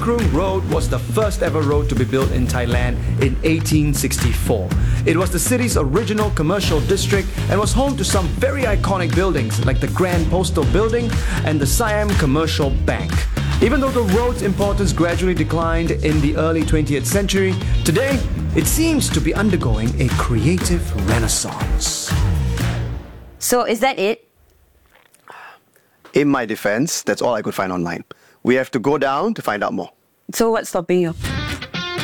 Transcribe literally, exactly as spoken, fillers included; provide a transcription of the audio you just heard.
Krung Road was the first ever road to be built in Thailand in eighteen sixty-four. It was the city's original commercial district and was home to some very iconic buildings like the Grand Postal Building and the Siam Commercial Bank. Even though the road's importance gradually declined in the early twentieth century, today it seems to be undergoing a creative renaissance. So is that it? In my defense, that's all I could find online. We have to go down to find out more. So what's stopping you?